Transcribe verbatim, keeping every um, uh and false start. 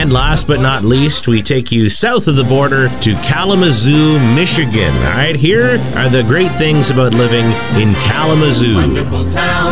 And last but not least, we take you south of the border to Kalamazoo, Michigan. All right, here are the great things about living in Kalamazoo. Wonderful town.